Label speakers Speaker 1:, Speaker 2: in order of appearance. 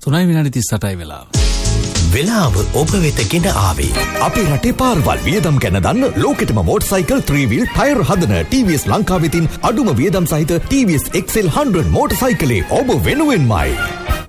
Speaker 1: 3:38 වෙලාව.
Speaker 2: වෙලාව ඔබ වෙත ගෙන ආවේ
Speaker 3: අපේ රටේ පාරවල් වියදම් ගැන දන්න ලෝකෙටම මෝටර්සයිකල් 3-wheel ටයර් හදන TVS ලංකාවෙතින් අඩුම වියදම් සහිත TVS XL 100 මෝටර්සයිකලේ ඔබ වෙනුවෙන්මයි.